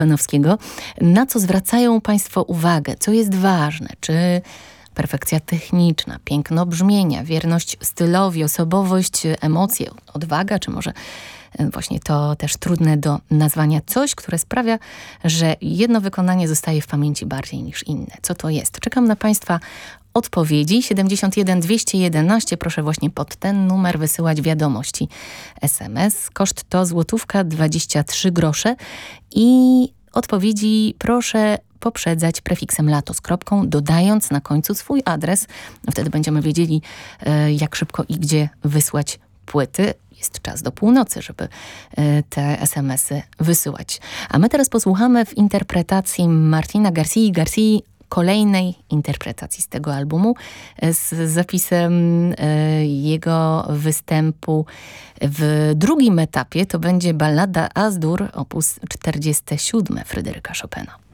Chopinowskiego. Na co zwracają Państwo uwagę? Co jest ważne? Czy perfekcja techniczna, piękno brzmienia, wierność stylowi, osobowość, emocje, odwaga, czy może właśnie to też trudne do nazwania coś, które sprawia, że jedno wykonanie zostaje w pamięci bardziej niż inne. Co to jest? Czekam na Państwa odpowiedzi. 71 211. Proszę właśnie pod ten numer wysyłać wiadomości SMS. Koszt to złotówka 23 grosze i odpowiedzi proszę poprzedzać prefiksem lato z kropką, dodając na końcu swój adres. Wtedy będziemy wiedzieli, jak szybko i gdzie wysłać płyty. Jest czas do północy, żeby te SMS-y wysyłać. A my teraz posłuchamy w interpretacji Martina García kolejnej interpretacji z tego albumu z zapisem jego występu w drugim etapie. To będzie ballada As-dur, opus 47 Fryderyka Chopina.